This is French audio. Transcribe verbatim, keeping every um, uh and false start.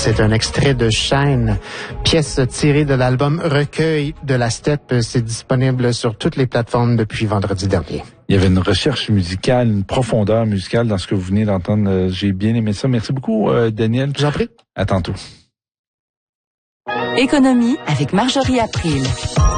C'est un extrait de Shine, pièce tirée de l'album Recueil de la Steppe. C'est disponible sur toutes les plateformes depuis vendredi dernier. Il y avait une recherche musicale, une profondeur musicale dans ce que vous venez d'entendre. J'ai bien aimé ça. Merci beaucoup, euh, Daniel. Je vous en prie. À tantôt. Économie avec Marjorie April.